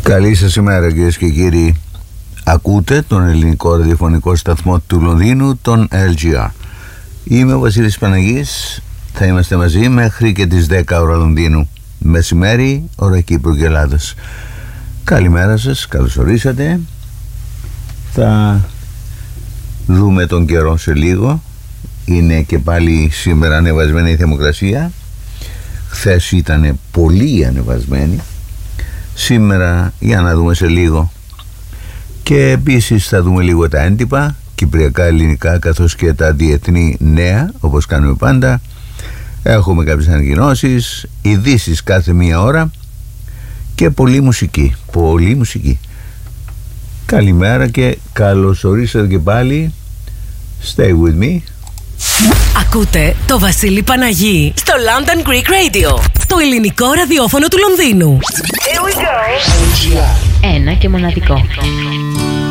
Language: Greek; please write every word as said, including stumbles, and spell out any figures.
Καλή σας ημέρα, κυρίες και κύριοι. Ακούτε τον ελληνικό ραδιοφωνικό σταθμό του Λονδίνου, τον ελ τζι αρ. Είμαι ο Βασίλης Παναγής. Θα είμαστε μαζί μέχρι και τις δέκα ώρα Λονδίνου. Μεσημέρι, ώρα Κύπρου και Ελλάδας. Καλημέρα σας, καλώς ορίσατε. Θα δούμε τον καιρό σε λίγο. Είναι και πάλι σήμερα ανεβασμένη η θερμοκρασία. Χθες ήταν πολύ ανεβασμένη. Σήμερα για να δούμε σε λίγο. Και επίσης θα δούμε λίγο τα έντυπα, κυπριακά, ελληνικά, καθώς και τα διεθνή νέα, όπως κάνουμε πάντα. Έχουμε κάποιες ανακοινώσεις, ειδήσεις κάθε μία ώρα και πολλή μουσική, πολλή μουσική. Καλημέρα και καλώς ορίσατε και πάλι. Stay with me. Ακούτε το Βασίλη Παναγή στο London Greek Radio, το ελληνικό ραδιόφωνο του Λονδίνου. Here we go. Ένα και μοναδικό.